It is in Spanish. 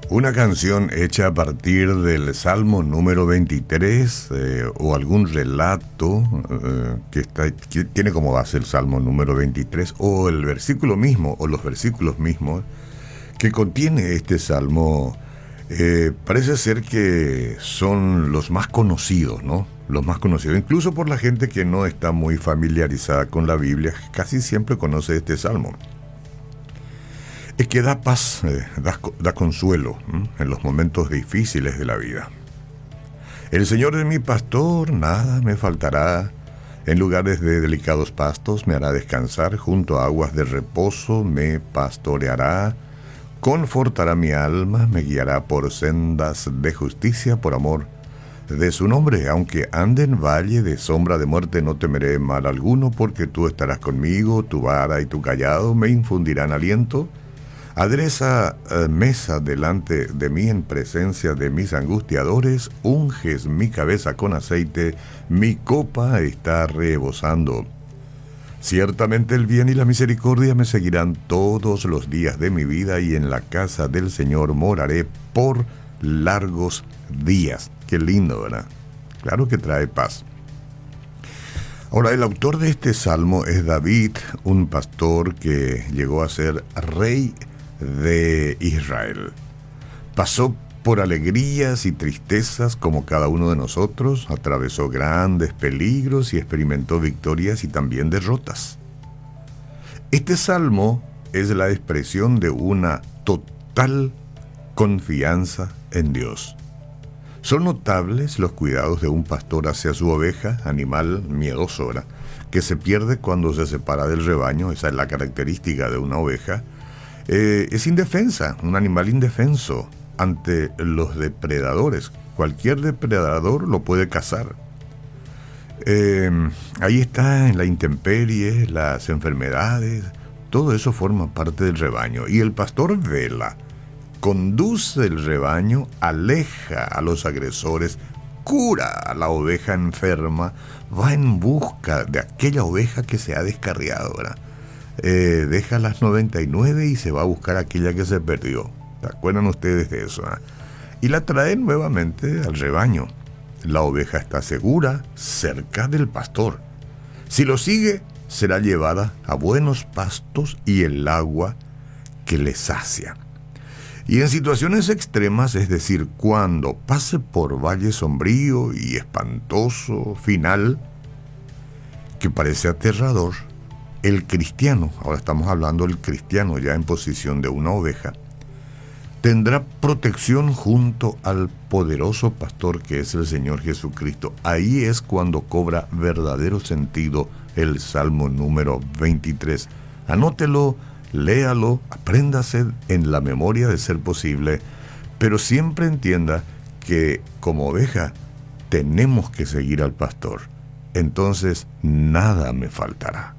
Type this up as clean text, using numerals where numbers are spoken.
Una canción hecha a partir del Salmo número 23 o algún relato que tiene como base el Salmo número 23 o el versículo mismo o los versículos mismos que contiene este Salmo. Parece ser que son los más conocidos, ¿no? Los más conocidos, incluso por la gente que no está muy familiarizada con la Biblia, casi siempre conoce este Salmo. Es que da paz, da consuelo en los momentos difíciles de la vida. El Señor es mi pastor, nada me faltará. En lugares de delicados pastos me hará descansar, junto a aguas de reposo me pastoreará. Confortará mi alma, me guiará por sendas de justicia por amor de su nombre. Aunque ande en valle de sombra de muerte, no temeré mal alguno, porque tú estarás conmigo, tu vara y tu cayado me infundirán aliento. Adereza mesa delante de mí en presencia de mis angustiadores, unges mi cabeza con aceite, mi copa está rebosando. Ciertamente el bien y la misericordia me seguirán todos los días de mi vida, y en la casa del Señor moraré por largos días. Qué lindo, ¿verdad? Claro que trae paz. Ahora, el autor de este salmo es David, un pastor que llegó a ser rey de Israel. Pasó por alegrías y tristezas como cada uno de nosotros, atravesó grandes peligros y experimentó victorias y también derrotas. Este salmo es la expresión de una total confianza en Dios. Son notables los cuidados de un pastor hacia su oveja, animal miedoso, ¿verdad?, que se pierde cuando se separa del rebaño. Esa es la característica de una oveja. Es indefensa, un animal indefenso ante los depredadores. Cualquier depredador lo puede cazar. Ahí está, en la intemperie, las enfermedades, todo eso forma parte del rebaño. Y el pastor vela, conduce el rebaño, aleja a los agresores, cura a la oveja enferma, va en busca de aquella oveja que se ha descarriado, ¿verdad? Deja las 99 y se va a buscar aquella que se perdió. ¿Se acuerdan ustedes de eso? Y la trae nuevamente al rebaño. La oveja está segura, cerca del pastor. Si lo sigue, será llevada a buenos pastos y el agua que le sacia. Y en situaciones extremas, es decir, cuando pase por valle sombrío y espantoso final, que parece aterrador, el cristiano, ahora estamos hablando del cristiano ya en posición de una oveja, tendrá protección junto al poderoso pastor que es el Señor Jesucristo. Ahí es cuando cobra verdadero sentido el Salmo número 23. Anótelo, léalo, apréndase en la memoria de ser posible, pero siempre entienda que como oveja tenemos que seguir al pastor. Entonces nada me faltará.